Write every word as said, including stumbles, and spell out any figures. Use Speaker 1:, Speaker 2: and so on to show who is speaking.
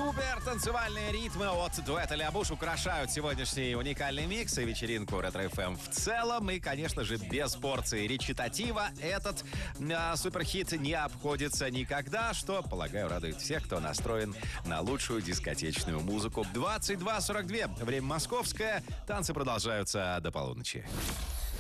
Speaker 1: Супер танцевальные ритмы от дуэта Леобуш украшают сегодняшний уникальный микс и вечеринку Ретро-эф эм в целом. И, конечно же, без порции речитатива этот а, суперхит не обходится никогда, что, полагаю, радует всех, кто настроен на лучшую дискотечную музыку. двадцать два сорок два. Время московское. Танцы продолжаются до полуночи.